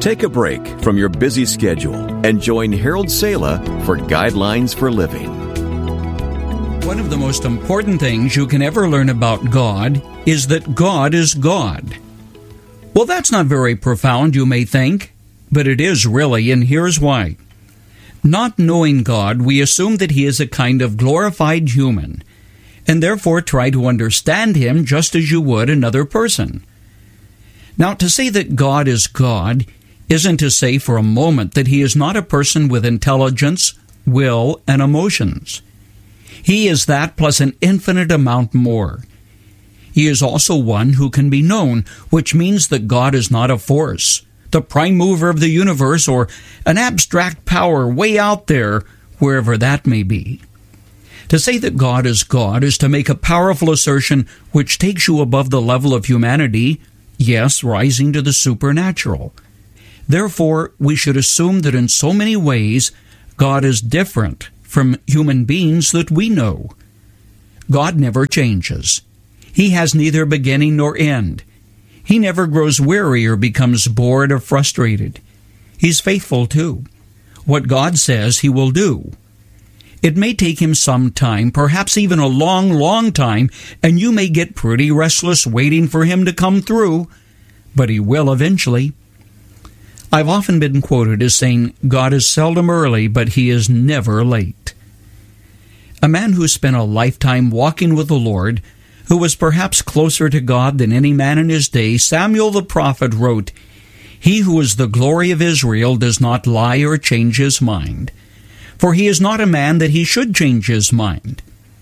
Take a break from your busy schedule and join Harold Sala for Guidelines for Living. One of the most important things you can ever learn about God is that God is God. Well, that's not very profound, you may think, but it is really, and here's why. Not knowing God, we assume that He is a kind of glorified human, and therefore try to understand Him just as you would another person. Now, to say that God is God isn't to say for a moment that He is not a person with intelligence, will, and emotions. He is that plus an infinite amount more. He is also one who can be known, which means that God is not a force, the prime mover of the universe, or an abstract power way out there, wherever that may be. To say that God is to make a powerful assertion which takes you above the level of humanity, yes, rising to the supernatural. Therefore, we should assume that in so many ways, God is different from human beings that we know. God never changes. He has neither beginning nor end. He never grows weary or becomes bored or frustrated. He's faithful too. What God says, He will do. It may take Him some time, perhaps even a long, long time, and you may get pretty restless waiting for Him to come through, but He will eventually. I've often been quoted as saying, God is seldom early, but He is never late. A man who spent a lifetime walking with the Lord, who was perhaps closer to God than any man in his day, Samuel the prophet wrote, He who is the glory of Israel does not lie or change his mind, for he is not a man that he should change his mind.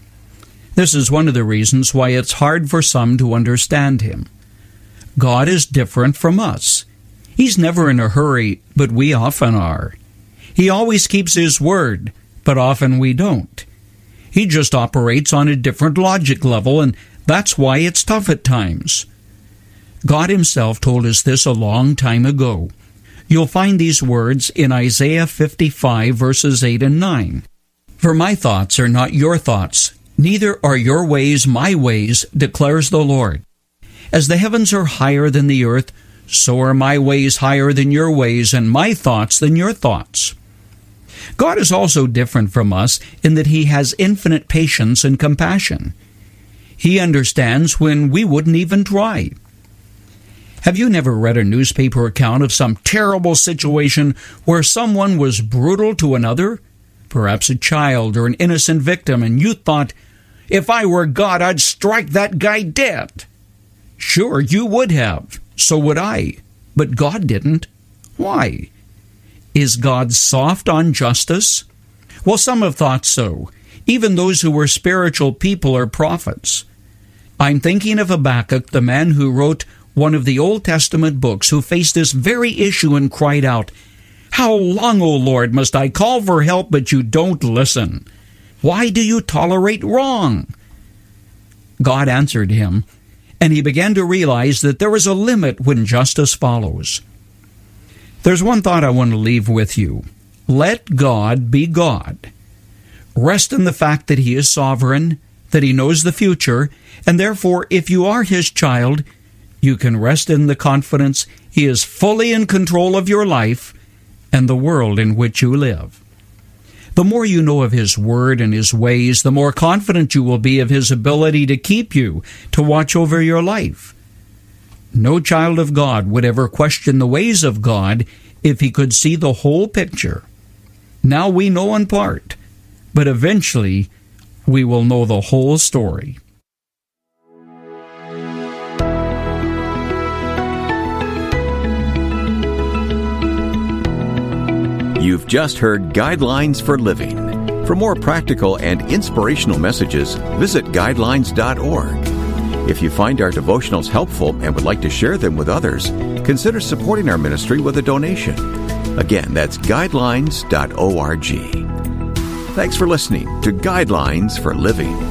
This is one of the reasons why it's hard for some to understand Him. God is different from us. He's never in a hurry, but we often are. He always keeps His word, but often we don't. He just operates on a different logic level, and that's why it's tough at times. God Himself told us this a long time ago. You'll find these words in Isaiah 55, verses 8 and 9. For my thoughts are not your thoughts, neither are your ways my ways, declares the Lord. As the heavens are higher than the earth, so are my ways higher than your ways, and my thoughts than your thoughts. God is also different from us in that He has infinite patience and compassion. He understands when we wouldn't even try. Have you never read a newspaper account of some terrible situation where someone was brutal to another, perhaps a child or an innocent victim, and you thought, if I were God, I'd strike that guy dead? Sure, you would have. So would I. But God didn't. Why? Is God soft on justice? Well, some have thought so, even those who were spiritual people or prophets. I'm thinking of Habakkuk, the man who wrote one of the Old Testament books, who faced this very issue and cried out, How long, O Lord, must I call for help, but you don't listen? Why do you tolerate wrong? God answered him, and he began to realize that there is a limit when justice follows. There's one thought I want to leave with you. Let God be God. Rest in the fact that He is sovereign, that He knows the future, and therefore, if you are His child, you can rest in the confidence He is fully in control of your life and the world in which you live. The more you know of His Word and His ways, the more confident you will be of His ability to keep you, to watch over your life. No child of God would ever question the ways of God if he could see the whole picture. Now we know in part, but eventually we will know the whole story. You've just heard Guidelines for Living. For more practical and inspirational messages, visit guidelines.org. If you find our devotionals helpful and would like to share them with others, consider supporting our ministry with a donation. Again, that's guidelines.org. Thanks for listening to Guidelines for Living.